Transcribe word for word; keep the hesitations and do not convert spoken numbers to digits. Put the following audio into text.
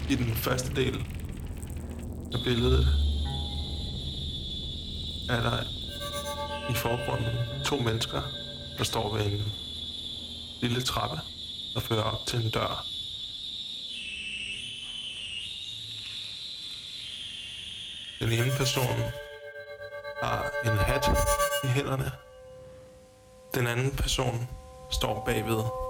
I den første del af billedet er der i forgrunden to mennesker, der står ved en lille trappe, der fører op til en dør. Den ene person har en hat i hænderne. Den anden person står bagved